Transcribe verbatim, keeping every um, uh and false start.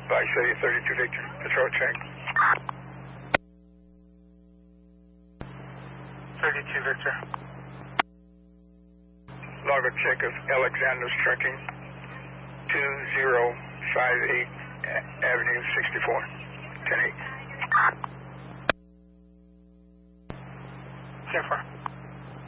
Black City, thirty-two Victor. Patrol check. thirty-two Victor. Log a check of Alexander's Trucking, two zero five eight Avenue sixty-four. ten eight. ten four.